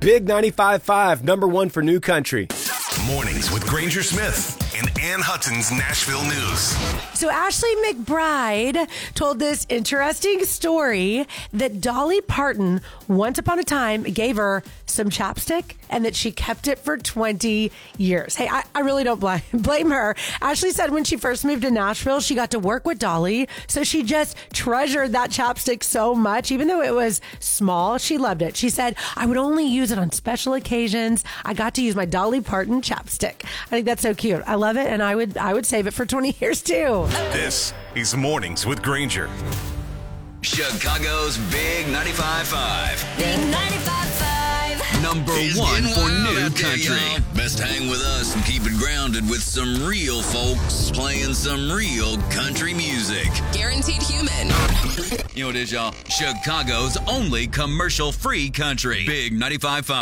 Big 95.5, number one for new country. Mornings with Granger Smith and Ann Hutton's Nashville News. So Ashley McBride told this interesting story that Dolly Parton once upon a time gave her some chapstick and that she kept it for 20 years. Hey, I really don't blame her. Ashley said when she first moved to Nashville, she got to work with Dolly. So she just treasured that chapstick so much. Even though it was small, she loved it. She said, I would only use it on special occasions. I got to use my Dolly Parton chapstick. I think that's so cute. I love it. And I would save it for 20 years too. This is Mornings with Granger. Chicago's Big 95.5. Big 95.5. Number It's one getting for wild new out there, country. y'all. Best hang with us and keep it grounded with some real folks playing some real country music. Guaranteed human. You know what it is, y'all? Chicago's only commercial-free country. Big 95.5.